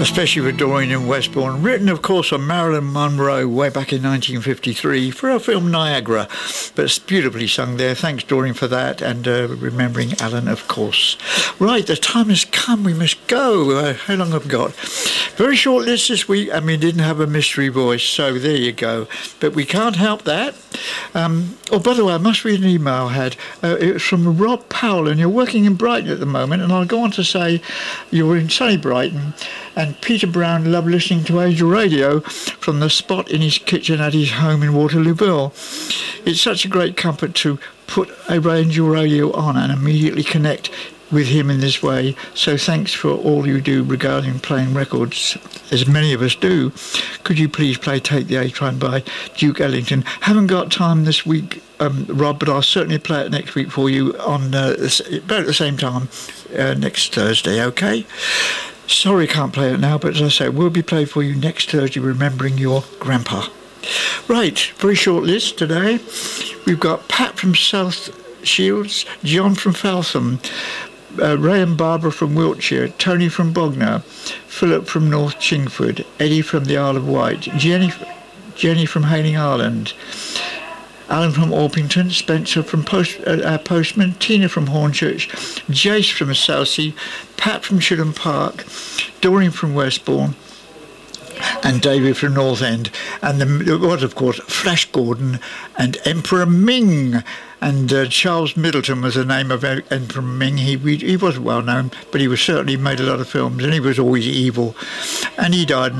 especially with Doreen in Westbourne, written of course on Marilyn Monroe way back in 1953 for her film Niagara, but it's beautifully sung there. Thanks Doreen for that, and remembering Alan of course. Right, the time has come, we must go. How long have we got? Very short list this week, and we didn't have a mystery voice, so there you go, but we can't help that. Oh, by the way, I must read an email I had. It was from Rob Powell, and you're working in Brighton at the moment, and I'll go on to say you're in sunny Brighton, and Peter Brown loved listening to Angel Radio from the spot in his kitchen at his home in Waterlooville. It's such a great comfort to put Angel Radio on and immediately connect with him in this way, so thanks for all you do regarding playing records, as many of us do. Could you please play Take the A-Train by Duke Ellington? Haven't got time this week, Rob, but I'll certainly play it next week for you on about at the same time next Thursday, okay? Sorry can't play it now, but as I say, it will be played for you next Thursday, remembering your grandpa. Right, very short list today. We've got Pat from South Shields, John from Feltham, Ray and Barbara from Wiltshire, Tony from Bognor, Philip from North Chingford, Eddie from the Isle of Wight, Jenny from Hayling Island, Alan from Orpington, Spencer from Postman, Tina from Hornchurch, Jace from Southsea, Pat from Shilham Park, Doreen from Westbourne, and David from North End, and there was of course Flash Gordon and Emperor Ming. And Charles Middleton was the name of Emperor Ming. He wasn't well known, but he was certainly made a lot of films, and he was always evil. And he died in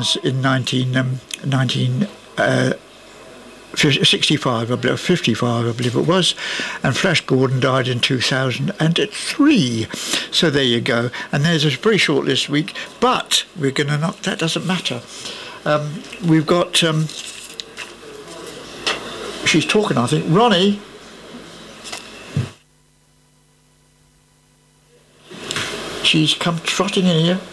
1965, I believe, 55, I believe it was. And Flash Gordon died in 2003. So there you go. And there's a very short list week, but we're going to knock. That doesn't matter. We've got. She's talking, I think. Ronnie. She's come trotting in here.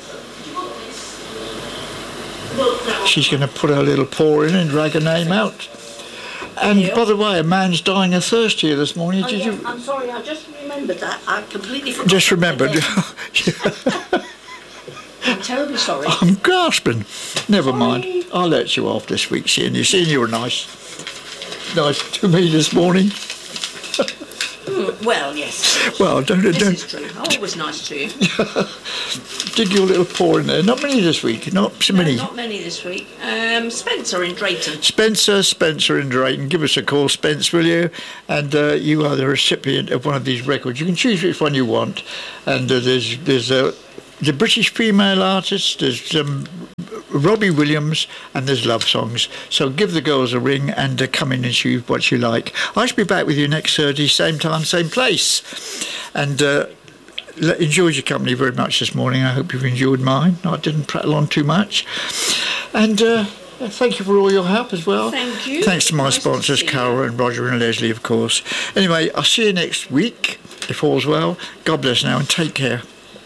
She's going to put her little paw in and drag her name out. And by the way, a man's dying of thirst here this morning. Did you? I'm sorry, I just remembered that. I completely forgot. Just remembered. I'm terribly sorry. I'm gasping. Never mind. I'll let you off this week, seeing you were nice to me this morning. Well, yes. Well, don't. This is true. I'm always nice to you. Dig your little paw in there. Not many this week. Not so many. No, not many this week. Spencer in Drayton. Spencer in Drayton. Give us a call, Spence, will you? And you are the recipient of one of these records. You can choose which one you want. And there's the British female artist. There's Robbie Williams, and there's love songs. So give the girls a ring and come in and choose what you like. I shall be back with you next Thursday, same time, same place. And enjoyed your company very much this morning. I hope you've enjoyed mine. I didn't prattle on too much. And thank you for all your help as well. Thank you. Thanks to my sponsors, Carol and Roger and Leslie, of course. Anyway, I'll see you next week, if all's well. God bless now and take care.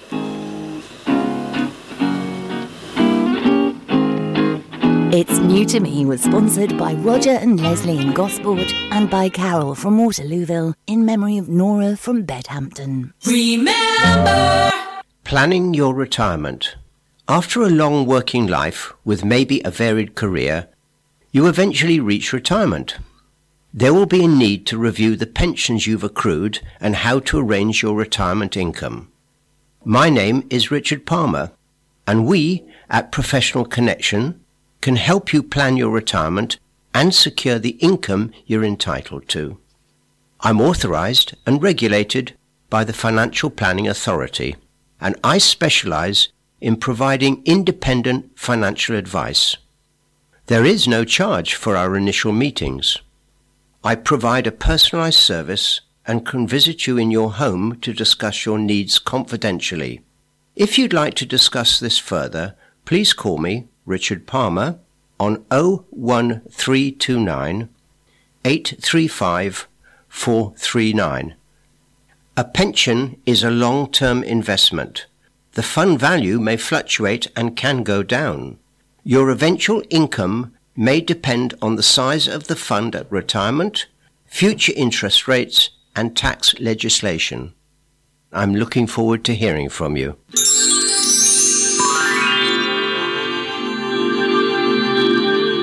It's New to Me was sponsored by Roger and Leslie in Gosport and by Carol from Waterlooville in memory of Nora from Bedhampton. Remember! Planning your retirement. After a long working life with maybe a varied career, you eventually reach retirement. There will be a need to review the pensions you've accrued and how to arrange your retirement income. My name is Richard Palmer, and we at Professional Connection can help you plan your retirement and secure the income you're entitled to. I'm authorized and regulated by the Financial Planning Authority, and I specialize in providing independent financial advice. There is no charge for our initial meetings. I provide a personalized service and can visit you in your home to discuss your needs confidentially. If you'd like to discuss this further, please call me, Richard Palmer, on 01329 835 439. A pension is a long-term investment. The fund value may fluctuate and can go down. Your eventual income may depend on the size of the fund at retirement, future interest rates, and tax legislation. I'm looking forward to hearing from you.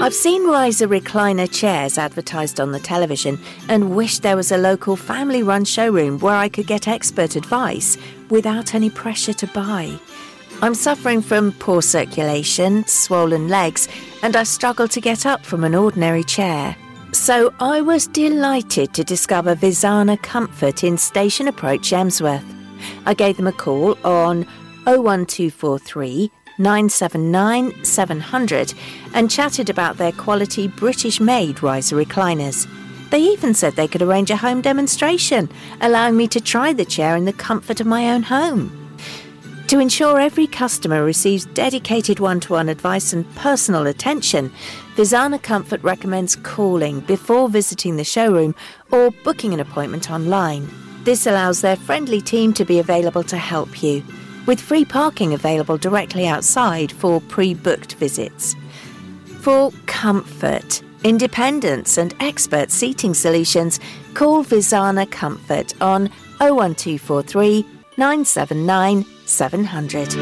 I've seen riser recliner chairs advertised on the television and wished there was a local family-run showroom where I could get expert advice without any pressure to buy. I'm suffering from poor circulation, swollen legs, and I struggle to get up from an ordinary chair. So I was delighted to discover Visana Comfort in Station Approach, Emsworth. I gave them a call on 01243 979 700 and chatted about their quality British-made riser recliners. They even said they could arrange a home demonstration, allowing me to try the chair in the comfort of my own home. To ensure every customer receives dedicated one-to-one advice and personal attention, Visana Comfort recommends calling before visiting the showroom or booking an appointment online. This allows their friendly team to be available to help you, with free parking available directly outside for pre-booked visits. For comfort, independence and expert seating solutions, call Visana Comfort on 01243 979 700.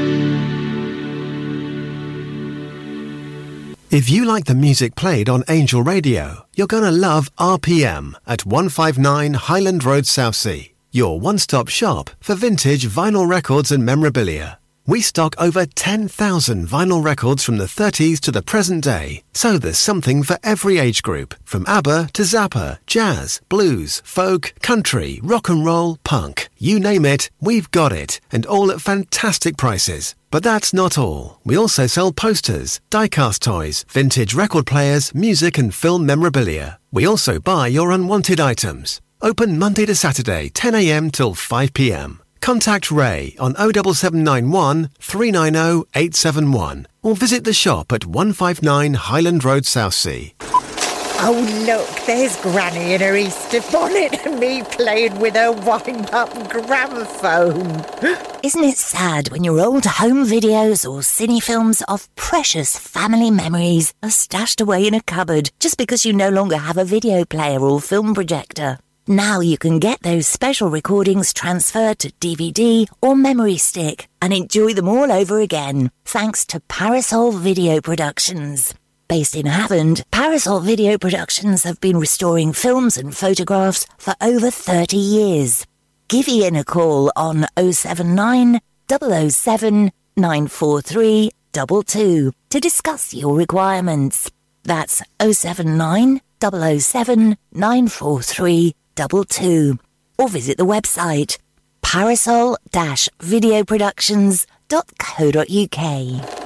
If you like the music played on Angel Radio, you're going to love RPM at 159 Highland Road, Southsea, your one-stop shop for vintage vinyl records and memorabilia. We stock over 10,000 vinyl records from the 30s to the present day, so there's something for every age group, from ABBA to Zappa, jazz, blues, folk, country, rock and roll, punk. You name it, we've got it, and all at fantastic prices. But that's not all. We also sell posters, die-cast toys, vintage record players, music and film memorabilia. We also buy your unwanted items. Open Monday to Saturday, 10 a.m. till 5 p.m. Contact Ray on 07791 390 871 or visit the shop at 159 Highland Road, Southsea. Oh, look, there's Granny in her Easter bonnet and me playing with her wind-up gramophone. Isn't it sad when your old home videos or cine films of precious family memories are stashed away in a cupboard just because you no longer have a video player or film projector? Now you can get those special recordings transferred to DVD or memory stick and enjoy them all over again, thanks to Parasol Video Productions. Based in Havant, Parasol Video Productions have been restoring films and photographs for over 30 years. Give Ian a call on 079 007 943 22 to discuss your requirements. That's 079 007 943 22, or visit the website parasol-videoproductions.co.uk.